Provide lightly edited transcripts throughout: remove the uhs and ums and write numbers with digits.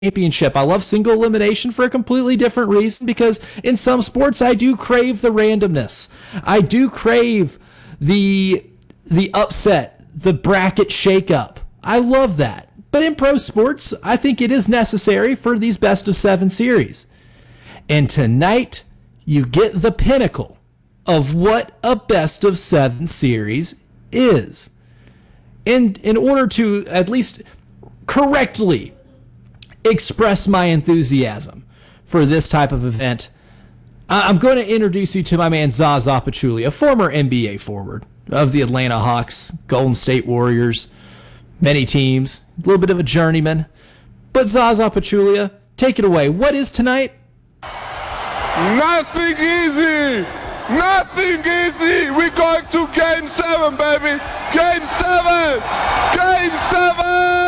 championship. I love single elimination for a completely different reason, because in some sports I do crave the randomness. I do crave the upset, the bracket shakeup. I love that. But in pro sports, I think it is necessary for these best of 7 series. And tonight, you get the pinnacle of what a best of 7 series is. In order to at least correctly express my enthusiasm for this type of event, I'm going to introduce you to my man Zaza Pachulia, a former NBA forward of the Atlanta Hawks, Golden State Warriors, many teams, a little bit of a journeyman. But Zaza Pachulia, take it away. What is tonight? Nothing easy. Nothing easy. We're going to Game 7, baby. Game 7. Game 7.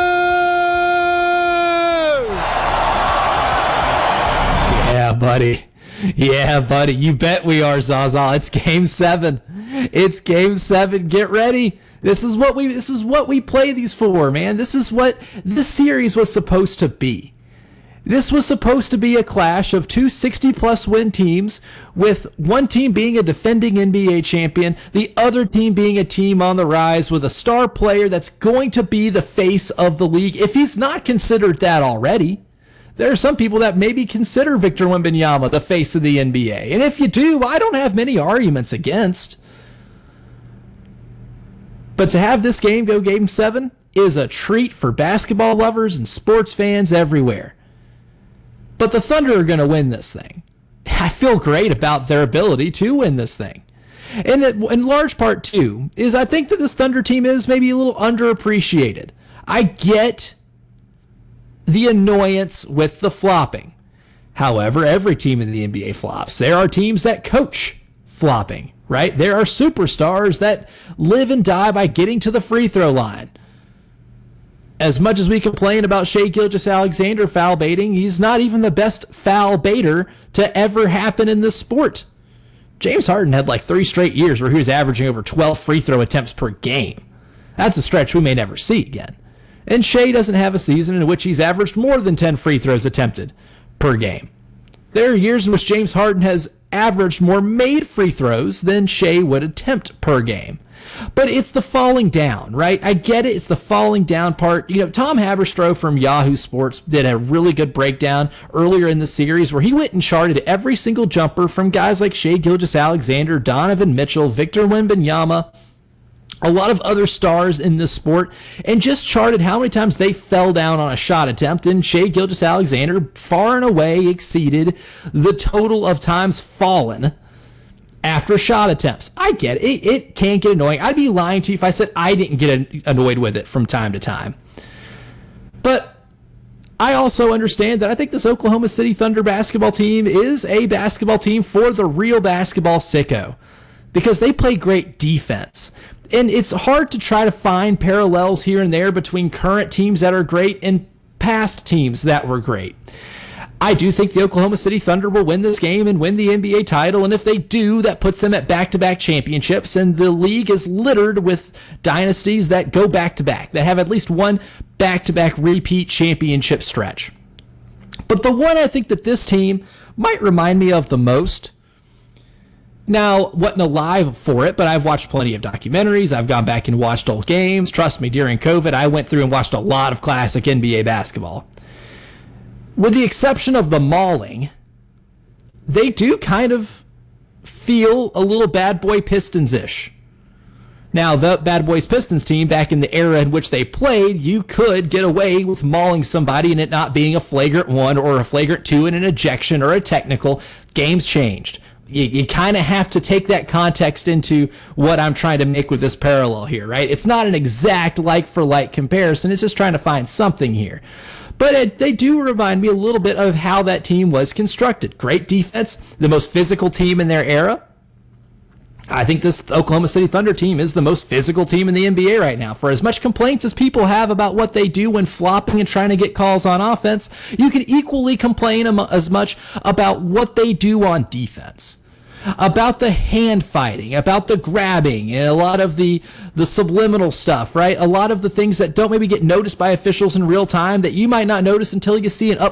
Yeah, buddy. Yeah, buddy. You bet we are, Zaza. It's Game 7. It's Game 7. Get ready. This is what we play these for, man. This is what this series was supposed to be. This was supposed to be a clash of two 60-plus win teams, with one team being a defending NBA champion, the other team being a team on the rise with a star player that's going to be the face of the league, if he's not considered that already. There are some people that maybe consider Victor Wembanyama the face of the NBA. And if you do, I don't have many arguments against. But to have this game go Game 7 is a treat for basketball lovers and sports fans everywhere. But the Thunder are going to win this thing. I feel great about their ability to win this thing. And in large part, too, is I think that this Thunder team is maybe a little underappreciated. I get the annoyance with the flopping. However, every team in the NBA flops. There are teams that coach flopping, right? There are superstars that live and die by getting to the free throw line. As much as we complain about Shai Gilgeous-Alexander foul baiting, he's not even the best foul baiter to ever happen in this sport. James Harden had like 3 straight years where he was averaging over 12 free throw attempts per game. That's a stretch we may never see again. And Shai doesn't have a season in which he's averaged more than 10 free throws attempted per game. There are years in which James Harden has averaged more made free throws than Shai would attempt per game. But it's the falling down, right? I get it. It's the falling down part. You know, Tom Haberstroh from Yahoo Sports did a really good breakdown earlier in the series where he went and charted every single jumper from guys like Shai Gilgeous-Alexander, Donovan Mitchell, Victor Wembanyama, a lot of other stars in this sport, and just charted how many times they fell down on a shot attempt, and Shai Gilgeous-Alexander far and away exceeded the total of times fallen after shot attempts. I get it. It can get annoying. I'd be lying to you if I said I didn't get annoyed with it from time to time. But I also understand that I think this Oklahoma City Thunder basketball team is a basketball team for the real basketball sicko, because they play great defense. And it's hard to try to find parallels here and there between current teams that are great and past teams that were great. I do think the Oklahoma City Thunder will win this game and win the NBA title, and if they do, that puts them at back-to-back championships, and the league is littered with dynasties that go back-to-back, that have at least one back-to-back repeat championship stretch. But the one I think that this team might remind me of the most, now, wasn't alive for it, but I've watched plenty of documentaries. I've gone back and watched old games. Trust me, during COVID, I went through and watched a lot of classic NBA basketball. With the exception of the mauling, they do kind of feel a little Bad Boy Pistons-ish. Now, the Bad Boys Pistons team, back in the era in which they played, you could get away with mauling somebody and it not being a flagrant 1 or a flagrant 2 and an ejection or a technical. Games changed. You kind of have to take that context into what I'm trying to make with this parallel here, right? It's not an exact like-for-like comparison. It's just trying to find something here. But they do remind me a little bit of how that team was constructed. Great defense, the most physical team in their era. I think this Oklahoma City Thunder team is the most physical team in the NBA right now. For as much complaints as people have about what they do when flopping and trying to get calls on offense, you can equally complain as much about what they do on defense. about the hand fighting, about the grabbing, and a lot of the subliminal stuff, right? A lot of the things that don't maybe get noticed by officials in real time that you might not notice until you see an